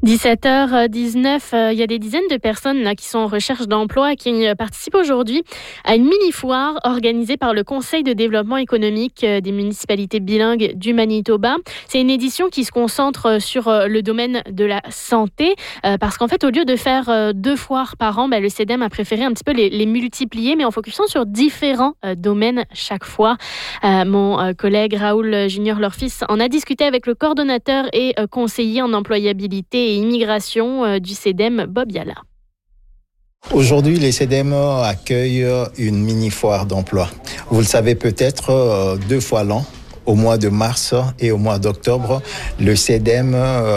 17h19, il y a des dizaines de personnes là, qui sont en recherche d'emploi qui participent aujourd'hui à une mini-foire organisée par le Conseil de développement économique des municipalités bilingues du Manitoba. C'est une édition qui se concentre sur le domaine de la santé parce qu'en fait, au lieu de faire 2 foires par an, le CEDEM a préféré un petit peu les multiplier, mais en focusant sur différents domaines chaque fois. Mon collègue Raoul Junior Lorfils en a discuté avec le coordonnateur et conseiller en employabilité et immigration du CEDEM, Bob Yala. Aujourd'hui, les CEDEM accueillent une mini-foire d'emploi. Vous le savez peut-être, 2 fois l'an, au mois de mars et au mois d'octobre, le CEDEM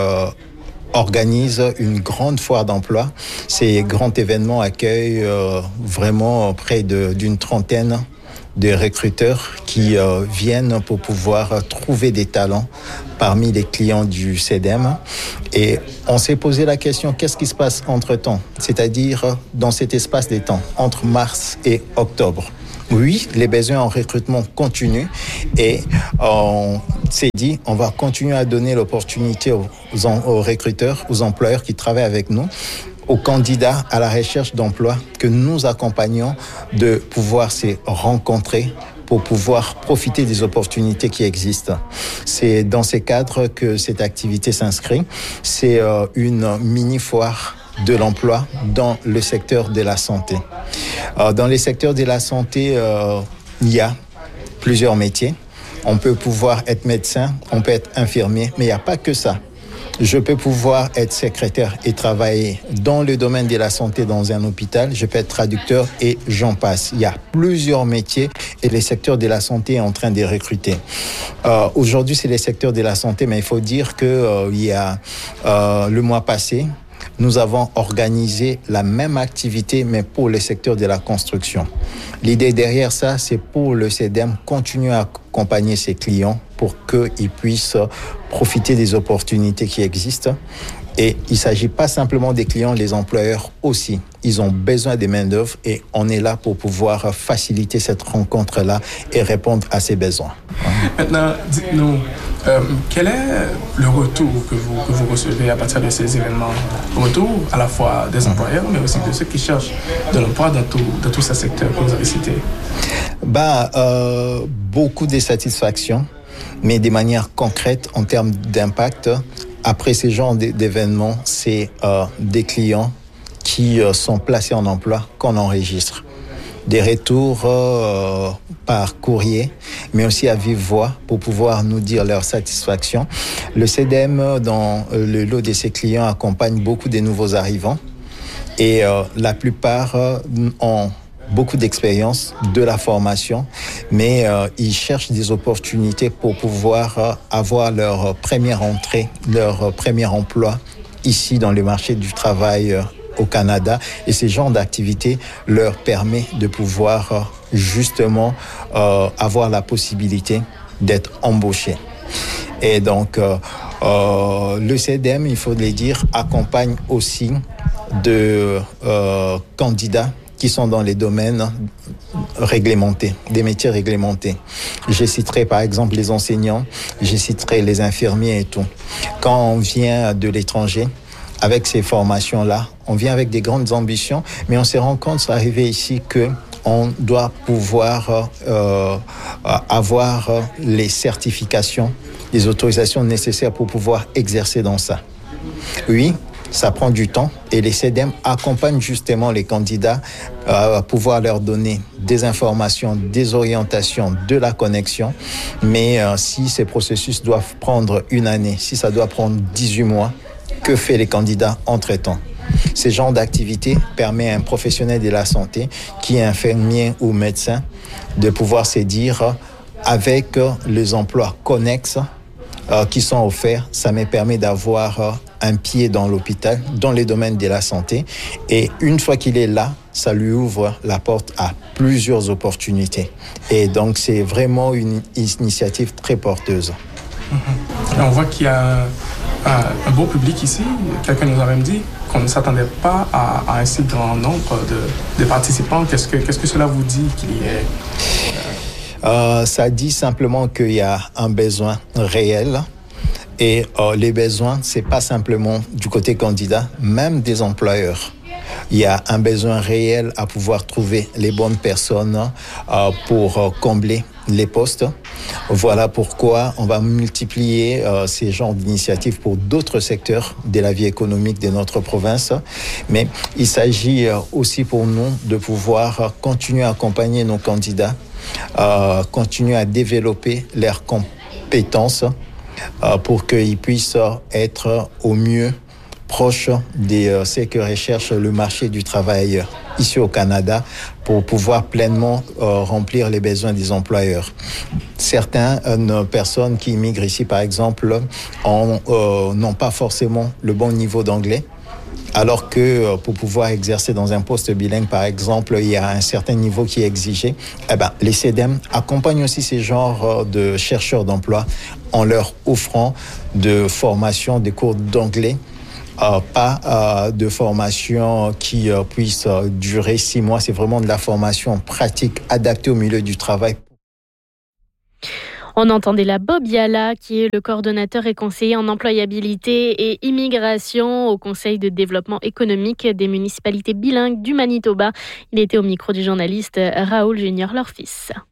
organise une grande foire d'emploi. Ces grands événements accueillent vraiment près d'une trentaine de recruteurs qui viennent pour pouvoir trouver des talents parmi les clients du CEDEM. Et on s'est posé la question, qu'est-ce qui se passe entre-temps? C'est-à-dire dans cet espace des temps, entre mars et octobre. Oui, les besoins en recrutement continuent et on s'est dit, on va continuer à donner l'opportunité aux recruteurs, aux employeurs qui travaillent avec nous, aux candidats à la recherche d'emploi que nous accompagnons de pouvoir se rencontrer pour pouvoir profiter des opportunités qui existent. C'est dans ces cadres que cette activité s'inscrit. C'est une mini-foire de l'emploi dans le secteur de la santé. Dans les secteurs de la santé, il y a plusieurs métiers. On peut pouvoir être médecin, on peut être infirmier, mais il n'y a pas que ça. Je peux pouvoir être secrétaire et travailler dans le domaine de la santé dans un hôpital. Je peux être traducteur et j'en passe. Il y a plusieurs métiers et le secteur de la santé est en train de recruter. Aujourd'hui, c'est le secteur de la santé, mais il faut dire que il y a le mois passé, nous avons organisé la même activité, mais pour le secteur de la construction. L'idée derrière ça, c'est pour le CEDEM continuer à accompagner ses clients pour qu'ils puissent profiter des opportunités qui existent. Et il ne s'agit pas simplement des clients, les employeurs aussi. Ils ont besoin de main-d'œuvre et on est là pour pouvoir faciliter cette rencontre-là et répondre à ces besoins. Maintenant, dites-nous, quel est le retour que vous recevez à partir de ces événements? Retour à la fois des employeurs, mais aussi de ceux qui cherchent de l'emploi dans tous ces secteurs que vous avez cités. Beaucoup de satisfaction, mais de manière concrète en termes d'impact. Après ces genres d'événements, c'est des clients qui sont placés en emploi qu'on enregistre. Des retours par courrier, mais aussi à vive voix pour pouvoir nous dire leur satisfaction. Le CEDEM, dans le lot de ses clients, accompagne beaucoup de nouveaux arrivants et la plupart ont beaucoup d'expérience, de la formation, mais ils cherchent des opportunités pour pouvoir avoir leur première entrée, leur premier emploi ici dans le marché du travail au Canada. Et ce genre d'activité leur permet de pouvoir justement avoir la possibilité d'être embauchés. Et donc, le CEDEM, il faut le dire, accompagne aussi de candidats qui sont dans les domaines réglementés, des métiers réglementés. Je citerai par exemple les enseignants, je citerai les infirmiers et tout. Quand on vient de l'étranger, avec ces formations-là, on vient avec des grandes ambitions, mais on se rend compte, arrivé ici, qu'on doit pouvoir avoir les certifications, les autorisations nécessaires pour pouvoir exercer dans ça. Oui, ça prend du temps et les CEDEM accompagnent justement les candidats à pouvoir leur donner des informations, des orientations, de la connexion. Mais si ces processus doivent prendre 1 année, si ça doit prendre 18 mois, que fait les candidats entre-temps? Ce genre d'activité permet à un professionnel de la santé, qui est infirmier ou médecin, de pouvoir se dire avec les emplois connexes qui sont offerts, ça me permet d'avoir un pied dans l'hôpital, dans les domaines de la santé. Et une fois qu'il est là, ça lui ouvre la porte à plusieurs opportunités. Et donc, c'est vraiment une initiative très porteuse. On voit qu'il y a un beau public ici. Quelqu'un nous a même dit qu'on ne s'attendait pas à un si grand nombre de participants. Qu'est-ce que cela vous dit qu'il y ait ça dit simplement qu'il y a un besoin réel Et les besoins, c'est pas simplement du côté candidat, même des employeurs. Il y a un besoin réel à pouvoir trouver les bonnes personnes pour combler les postes. Voilà pourquoi on va multiplier ces genres d'initiatives pour d'autres secteurs de la vie économique de notre province. Mais il s'agit aussi pour nous de pouvoir continuer à accompagner nos candidats, continuer à développer leurs compétences pour qu'ils puissent être au mieux proches de ce que recherche le marché du travail ici au Canada pour pouvoir pleinement remplir les besoins des employeurs. Certaines personnes qui immigrent ici, par exemple, n'ont pas forcément le bon niveau d'anglais, alors que pour pouvoir exercer dans un poste bilingue, par exemple, il y a un certain niveau qui est exigé. Les CDM accompagnent aussi ces genres de chercheurs d'emploi en leur offrant de formation, des cours d'anglais, pas de formation qui puisse durer 6 mois. C'est vraiment de la formation pratique adaptée au milieu du travail. On entendait là Bob Yala, qui est le coordonnateur et conseiller en employabilité et immigration au Conseil de développement économique des municipalités bilingues du Manitoba. Il était au micro du journaliste Raoul Junior Lorfils.